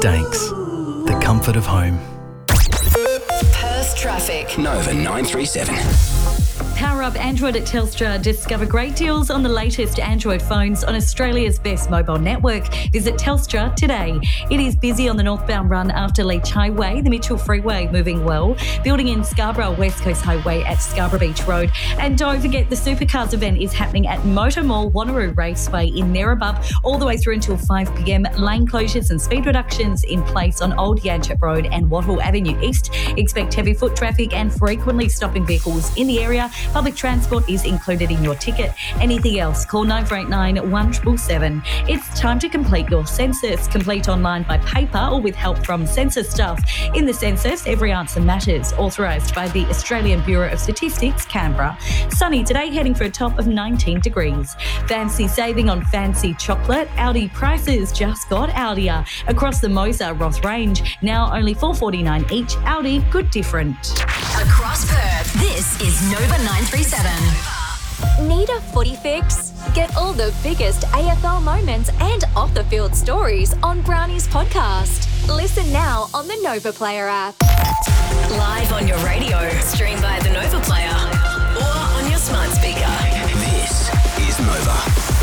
Danks, the comfort of home. Perth traffic. Nova 937. Power up Android at Telstra. Discover great deals on the latest Android phones on Australia's best mobile network. Visit Telstra today. It is busy on the northbound run after Leach Highway, the Mitchell Freeway moving well. Building in Scarborough, West Coast Highway at Scarborough Beach Road. And don't forget the Supercars event is happening at Motor Mall, Wanneroo Raceway in Narrabub all the way through until 5 p.m. Lane closures and speed reductions in place on Old Yanchep Road and Wattle Avenue East. Expect heavy foot traffic and frequently stopping vehicles in the area. Public transport is included in your ticket. Anything else, call 9489 1777. It's time to complete your census. Complete online by paper or with help from census staff. In the census, every answer matters. Authorised by the Australian Bureau of Statistics, Canberra. Sunny today, heading for a top of 19 degrees. Fancy saving on fancy chocolate. Aldi prices just got Aldier. Across the Mosa Roth range, now only $4.49 each. Aldi, good different. Across Perth, this is Nova 937. Need a footy fix? Get all the biggest AFL moments and off-the-field stories on Brownie's podcast. Listen now on the Nova Player app. Live on your radio, stream via the Nova Player, or on your smart speaker. This is Nova.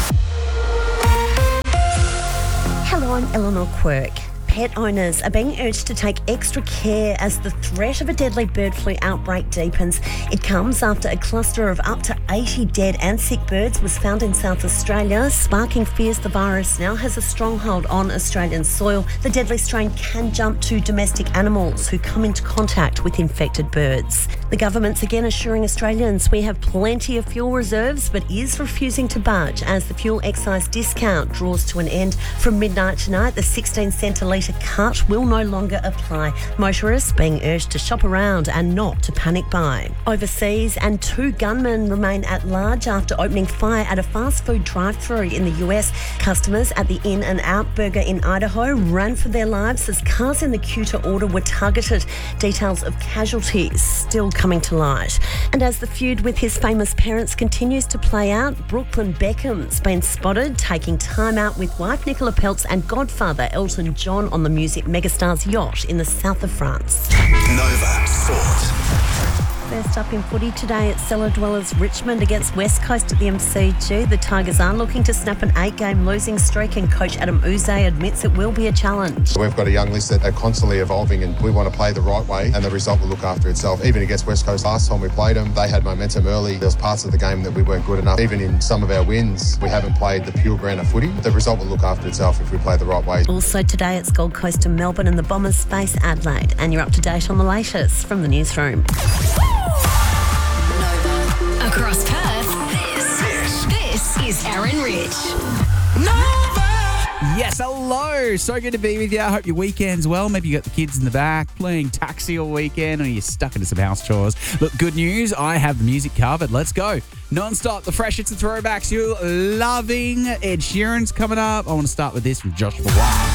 Hello, I'm Eleanor Quirk. Pet owners are being urged to take extra care as the threat of a deadly bird flu outbreak deepens. It comes after a cluster of up to 80 dead and sick birds was found in South Australia, sparking fears the virus now has a stronghold on Australian soil. The deadly strain can jump to domestic animals who come into contact with infected birds. The government's again assuring Australians we have plenty of fuel reserves, but is refusing to budge as the fuel excise discount draws to an end. From midnight tonight, the 16 cent a litre cut will no longer apply. Motorists being urged to shop around and not to panic buy. Overseas, and 2 gunmen remain at large after opening fire at a fast food drive-thru in the US. Customers at the In-N-Out Burger in Idaho ran for their lives as cars in the queue to order were targeted. Details of casualties still coming to light. And as the feud with his famous parents continues to play out, Brooklyn Beckham's been spotted taking time out with wife Nicola Peltz and godfather Elton John on the music megastar's yacht in the south of France. Nova Sport. First up in footy today at Cellar Dwellers Richmond against West Coast at the MCG. The Tigers are looking to snap an 8-game losing streak, and coach Adam Uze admits it will be a challenge. We've got a young list that are constantly evolving, and we want to play the right way, and the result will look after itself. Even against West Coast last time we played them, they had momentum early. There was parts of the game that we weren't good enough. Even in some of our wins, we haven't played the pure brand of footy. The result will look after itself if we play the right way. Also today it's Gold Coast and Melbourne, and the Bombers face Adelaide. And you're up to date on the latest from the newsroom. Across Perth, this is Aaron Rich. Yes, hello. So good to be with you. I hope your weekend's well. Maybe you got the kids in the back playing taxi all weekend, or you're stuck into some house chores. Look, good news. I have the music covered. Let's go. Non-stop, the fresh hits and throwbacks you're loving. Ed Sheeran's coming up. I want to start with this from Joshua White.